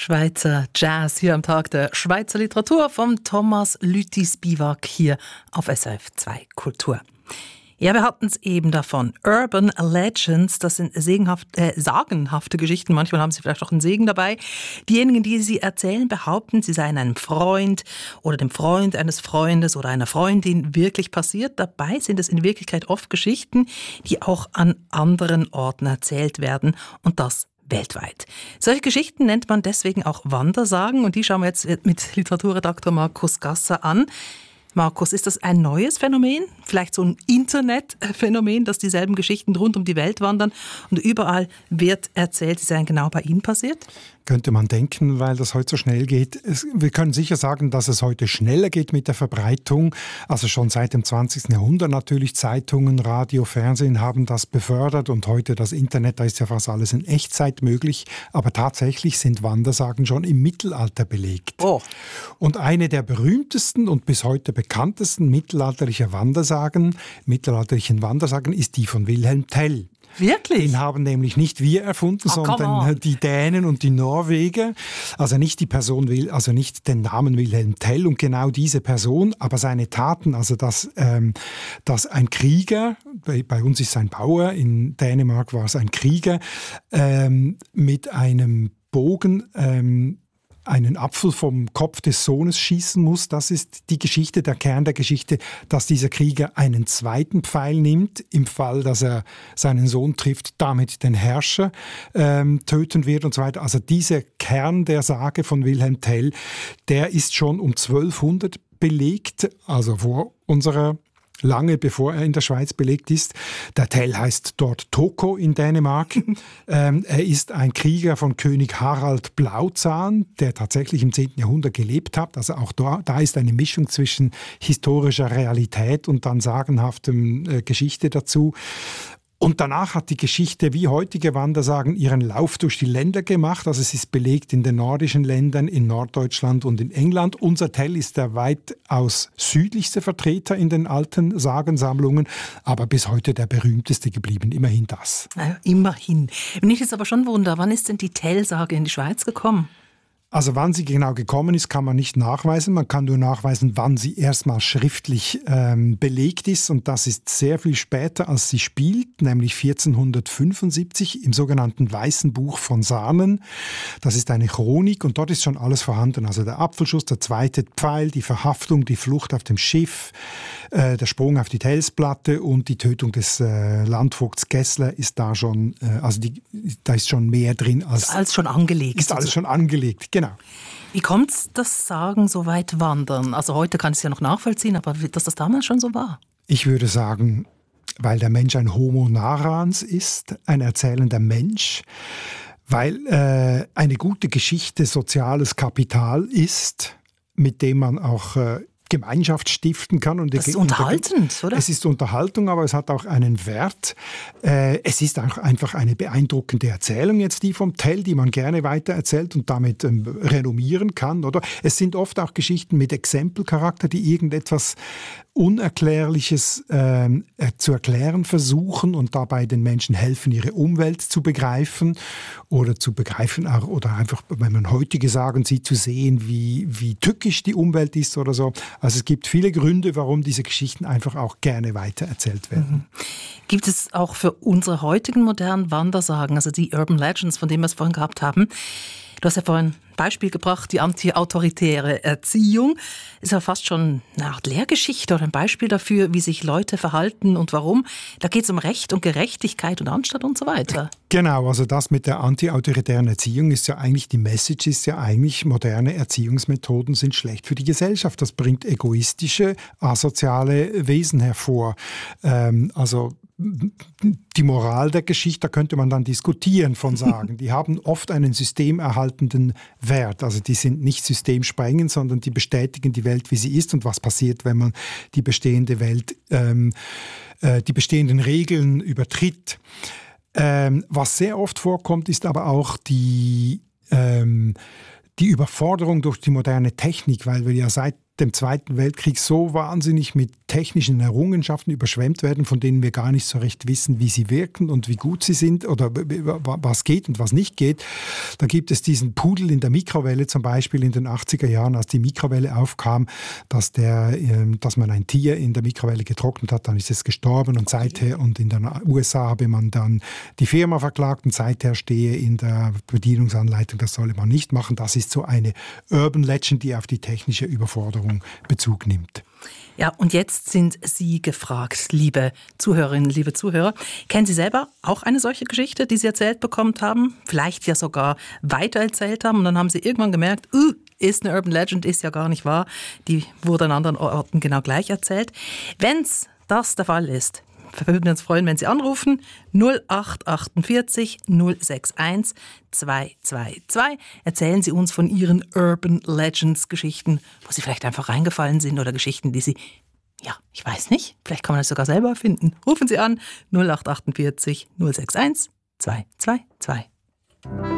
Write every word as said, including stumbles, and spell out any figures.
Schweizer Jazz hier am Tag der Schweizer Literatur vom Thomas Lüthi-Spivak hier auf S R F zwei Kultur. Ja, wir hatten es eben davon. Urban Legends, das sind segenhaft, äh, sagenhafte Geschichten. Manchmal haben sie vielleicht auch einen Segen dabei. Diejenigen, die sie erzählen, behaupten, sie seien einem Freund oder dem Freund eines Freundes oder einer Freundin wirklich passiert. Dabei sind es in Wirklichkeit oft Geschichten, die auch an anderen Orten erzählt werden und das weltweit. Solche Geschichten nennt man deswegen auch Wandersagen und die schauen wir jetzt mit Literaturredaktor Markus Gasser an. Markus, ist das ein neues Phänomen? Vielleicht so ein Internetphänomen, dass dieselben Geschichten rund um die Welt wandern und überall wird erzählt, sie seien genau bei Ihnen passiert? Könnte man denken, weil das heute so schnell geht. Es, wir können sicher sagen, dass es heute schneller geht mit der Verbreitung. Also schon seit dem zwanzigsten Jahrhundert natürlich. Zeitungen, Radio, Fernsehen haben das befördert und heute das Internet, da ist ja fast alles in Echtzeit möglich. Aber tatsächlich sind Wandersagen schon im Mittelalter belegt. Oh. Und eine der berühmtesten und bis heute bekanntesten mittelalterlichen Wandersagen, mittelalterlichen Wandersagen ist die von Wilhelm Tell. Wirklich? Den haben nämlich nicht wir erfunden, oh, sondern die Dänen und die Norweger. Also nicht die Person, also nicht den Namen Wilhelm Tell und genau diese Person, aber seine Taten. Also dass, ähm, dass ein Krieger, bei, bei uns ist es ein Bauer, in Dänemark war es ein Krieger, ähm, mit einem Bogen ähm, einen Apfel vom Kopf des Sohnes schießen muss. Das ist die Geschichte, der Kern der Geschichte, dass dieser Krieger einen zweiten Pfeil nimmt, im Fall, dass er seinen Sohn trifft, damit den Herrscher ähm, töten wird und so weiter. Also dieser Kern der Sage von Wilhelm Tell, der ist schon um zwölfhundert belegt, also vor unserer lange bevor er in der Schweiz belegt ist. Der Tell heißt dort Toko in Dänemark. ähm, er ist ein Krieger von König Harald Blauzahn, der tatsächlich im zehnten Jahrhundert gelebt hat. Also auch da, da ist eine Mischung zwischen historischer Realität und dann sagenhaftem äh, Geschichte dazu. Und danach hat die Geschichte, wie heutige Wandersagen, ihren Lauf durch die Länder gemacht. Also es ist belegt in den nordischen Ländern, in Norddeutschland und in England. Unser Tell ist der weitaus südlichste Vertreter in den alten Sagensammlungen, aber bis heute der berühmteste geblieben. Immerhin das. Ja, immerhin. Mich ist aber schon Wunder, wann ist denn die Tell-Sage in die Schweiz gekommen? Also wann sie genau gekommen ist, kann man nicht nachweisen. Man kann nur nachweisen, wann sie erstmal schriftlich ähm, belegt ist. Und das ist sehr viel später, als sie spielt, nämlich vierzehnhundertfünfundsiebzig im sogenannten Weißen Buch von Saanen. Das ist eine Chronik und dort ist schon alles vorhanden. Also der Apfelschuss, der zweite Pfeil, die Verhaftung, die Flucht auf dem Schiff, äh, der Sprung auf die Tellsplatte und die Tötung des äh, Landvogts Gessler ist da schon, äh, also die, da ist schon mehr drin als... Ist alles schon angelegt. Ist alles schon angelegt, genau. Wie kommt es, dass Sagen so weit wandern? Also heute kann ich es ja noch nachvollziehen, aber dass das damals schon so war? Ich würde sagen, weil der Mensch ein Homo narrans ist, ein erzählender Mensch, weil äh, eine gute Geschichte soziales Kapital ist, mit dem man auch äh, Gemeinschaft stiften kann. Und das ist unterhaltend, oder? Es ist Unterhaltung, aber es hat auch einen Wert. Äh, es ist auch einfach eine beeindruckende Erzählung, jetzt die vom Tell, die man gerne weitererzählt und damit ähm, renommieren kann, oder? Es sind oft auch Geschichten mit Exempelcharakter, die irgendetwas Unerklärliches ähm, äh, zu erklären versuchen und dabei den Menschen helfen, ihre Umwelt zu begreifen oder zu begreifen auch, oder einfach, wenn man heutige Sagen sieht, zu sehen, wie, wie tückisch die Umwelt ist oder so. Also es gibt viele Gründe, warum diese Geschichten einfach auch gerne weitererzählt werden. Mhm. Gibt es auch für unsere heutigen modernen Wandersagen, also die Urban Legends, von denen wir es vorhin gehabt haben, du hast ja vorhin ein Beispiel gebracht, die antiautoritäre Erziehung. Ist ja fast schon eine Art Lehrgeschichte oder ein Beispiel dafür, wie sich Leute verhalten und warum. Da geht es um Recht und Gerechtigkeit und Anstand und so weiter. Genau, also das mit der antiautoritären Erziehung ist ja eigentlich, die Message ist ja eigentlich, moderne Erziehungsmethoden sind schlecht für die Gesellschaft. Das bringt egoistische, asoziale Wesen hervor. Ähm, also die Moral der Geschichte, da könnte man dann diskutieren von Sagen. Die haben oft einen systemerhaltenden Wert. Also die sind nicht systemsprengend, sondern die bestätigen die Welt, wie sie ist und was passiert, wenn man die bestehende Welt, ähm, äh, die bestehenden Regeln übertritt. Ähm, was sehr oft vorkommt, ist aber auch die, ähm, die Überforderung durch die moderne Technik, weil wir ja seit dem Zweiten Weltkrieg so wahnsinnig mit technischen Errungenschaften überschwemmt werden, von denen wir gar nicht so recht wissen, wie sie wirken und wie gut sie sind oder was geht und was nicht geht. Da gibt es diesen Pudel in der Mikrowelle zum Beispiel in den achtziger Jahren, als die Mikrowelle aufkam, dass, der, dass man ein Tier in der Mikrowelle getrocknet hat, dann ist es gestorben und seither, und in den U S A habe man dann die Firma verklagt und seither stehe in der Bedienungsanleitung, das solle man nicht machen. Das ist so eine Urban Legend, die auf die technische Überforderung Bezug nimmt. Ja, und jetzt sind Sie gefragt, liebe Zuhörerinnen, liebe Zuhörer. Kennen Sie selber auch eine solche Geschichte, die Sie erzählt bekommen haben? Vielleicht ja sogar weitererzählt haben und dann haben Sie irgendwann gemerkt, uh, ist eine Urban Legend, ist ja gar nicht wahr. Die wurde an anderen Orten genau gleich erzählt. Wenn's das der Fall ist, wir würden uns freuen, wenn Sie anrufen. null acht achtundvierzig null sechs eins zwei zwei zwei. Erzählen Sie uns von Ihren Urban Legends Geschichten, wo Sie vielleicht einfach reingefallen sind oder Geschichten, die Sie, ja, ich weiß nicht, vielleicht kann man das sogar selber erfinden. Rufen Sie an null acht achtundvierzig null sechs eins zwei zwei zwei.